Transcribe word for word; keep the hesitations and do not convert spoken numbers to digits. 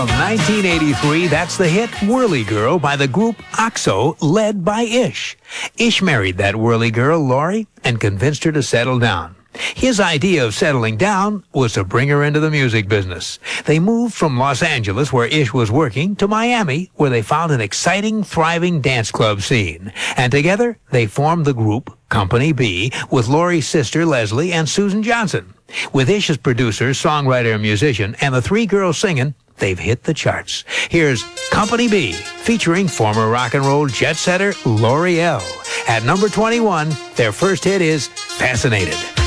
From nineteen eighty-three, that's the hit Whirly Girl by the group Oxo, led by Ish. Ish married that whirly girl, Lori, and convinced her to settle down. His idea of settling down was to bring her into the music business. They moved from Los Angeles, where Ish was working, to Miami, where they found an exciting, thriving dance club scene. And together, they formed the group Company B with Lori's sister, Leslie, and Susan Johnson. With Ish as producer, songwriter, and musician, and the three girls singing, they've hit the charts. Here's Company B, featuring former rock and roll jet setter L'Oreal. At number twenty-one, their first hit is Fascinated.